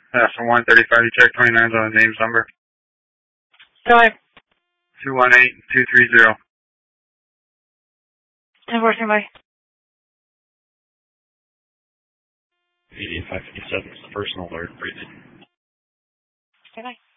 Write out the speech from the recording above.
From 135, you check 29's on the name's number. Go ahead. 218230. 10-14, bye. 8557 is the personal alert. Breathing. Okay, bye.